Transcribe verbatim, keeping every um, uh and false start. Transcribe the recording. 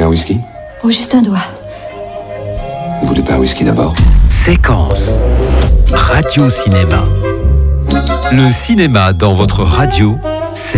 un whisky? Oh, juste un doigt. Vous voulez pas un whisky d'abord? Séquence Radio Cinéma. Le cinéma dans votre radio, c'est